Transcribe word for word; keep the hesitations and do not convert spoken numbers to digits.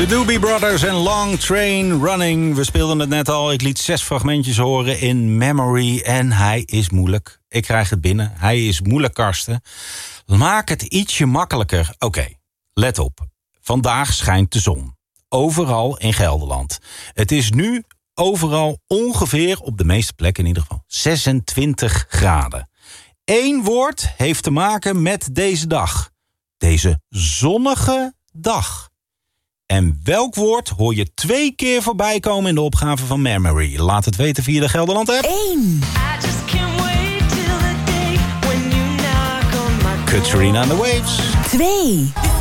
De Doobie Brothers en Long Train Running. We speelden het net al. Ik liet zes fragmentjes horen in Memory. En hij is moeilijk. Ik krijg het binnen. Hij is moeilijk, Karsten. Maak het ietsje makkelijker. Oké, okay, let op. Vandaag schijnt de zon. Overal in Gelderland. Het is nu overal ongeveer, op de meeste plekken in ieder geval, zesentwintig graden. Eén woord heeft te maken met deze dag. Deze zonnige dag. En welk woord hoor je twee keer voorbij komen in de opgave van Memory? Laat het weten via de Gelderland app. één. Katrina and the Waves. twee.